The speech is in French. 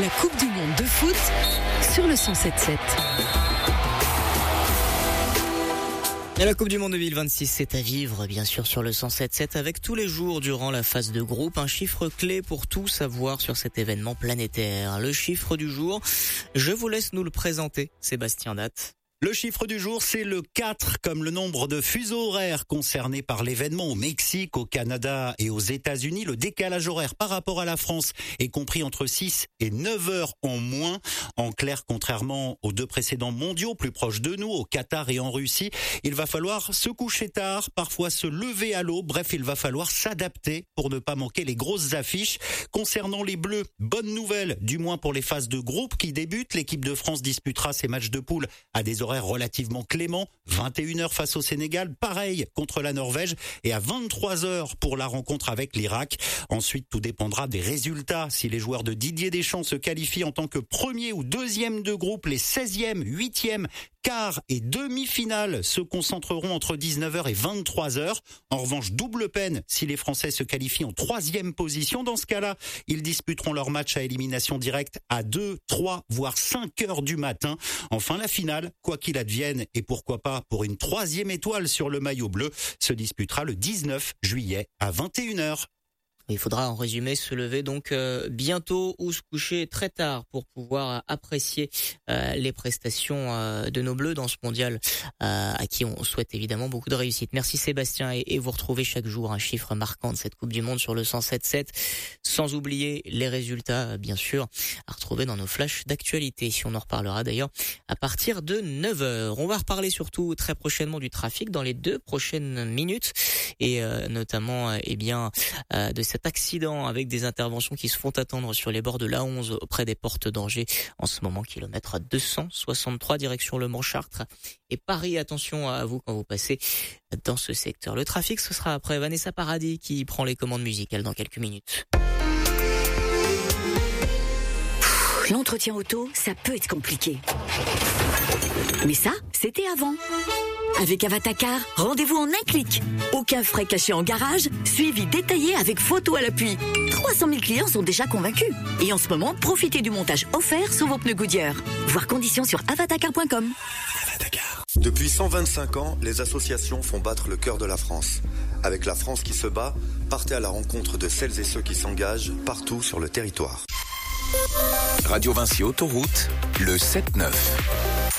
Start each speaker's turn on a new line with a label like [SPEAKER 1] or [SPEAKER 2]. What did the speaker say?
[SPEAKER 1] la Coupe du Monde de foot sur le 107.7.
[SPEAKER 2] Et la Coupe du Monde 2026, c'est à vivre, bien sûr, sur le 107.7 avec tous les jours durant la phase de groupe. Un chiffre clé pour tout savoir sur cet événement planétaire. Le chiffre du jour, je vous laisse nous le présenter, Sébastien Datte.
[SPEAKER 3] Le chiffre du jour, c'est le 4, comme le nombre de fuseaux horaires concernés par l'événement au Mexique, au Canada et aux États-Unis. Le décalage horaire par rapport à la France est compris entre 6 et 9 heures en moins. En clair, contrairement aux deux précédents mondiaux plus proches de nous, au Qatar et en Russie, il va falloir se coucher tard, parfois se lever à l'aube. Bref, il va falloir s'adapter pour ne pas manquer les grosses affiches. Concernant les Bleus, bonne nouvelle, du moins pour les phases de groupe qui débutent. L'équipe de France disputera ses matchs de poule à des horaires relativement clément, 21h face au Sénégal, pareil contre la Norvège et à 23h pour la rencontre avec l'Irak. Ensuite, tout dépendra des résultats. Si les joueurs de Didier Deschamps se qualifient en tant que premier ou deuxième de groupe, les 16e, 8e, quart et demi-finale se concentreront entre 19h et 23h. En revanche, double peine si les Français se qualifient en troisième position. Dans ce cas-là, ils disputeront leur match à élimination directe à 2, 3, voire 5 heures du matin. Enfin, la finale, quoi qu'il advienne, et pourquoi pas pour une troisième étoile sur le maillot bleu, se disputera le 19 juillet à 21h.
[SPEAKER 2] Il faudra en résumé se lever donc bientôt ou se coucher très tard pour pouvoir apprécier les prestations de nos Bleus dans ce mondial à qui on souhaite évidemment beaucoup de réussite. Merci Sébastien et vous retrouvez chaque jour un chiffre marquant de cette Coupe du Monde sur le 107.7 sans oublier les résultats bien sûr à retrouver dans nos flashs d'actualité. On en reparlera d'ailleurs à partir de 9h. On va reparler surtout très prochainement du trafic dans les 2 prochaines minutes et notamment de cet accident avec des interventions qui se font attendre sur les bords de l'A11 auprès des portes d'Angers. En ce moment, kilomètre 263 direction Le Mans-Chartres et Paris. Attention à vous quand vous passez dans ce secteur. Le trafic, ce sera après Vanessa Paradis qui prend les commandes musicales dans quelques minutes.
[SPEAKER 4] L'entretien auto, ça peut être compliqué. Mais ça, c'était avant. Avec Avatacar, rendez-vous en un clic. Aucun frais cachés en garage, suivi détaillé avec photo à l'appui. 300 000 clients sont déjà convaincus. Et en ce moment, profitez du montage offert sur vos pneus Goodyear. Voir conditions sur avatacar.com.
[SPEAKER 5] Avatacar. Depuis 125 ans, les associations font battre le cœur de la France. Avec la France qui se bat, partez à la rencontre de celles et ceux qui s'engagent partout sur le territoire.
[SPEAKER 6] Radio Vinci Autoroute, le 7-9.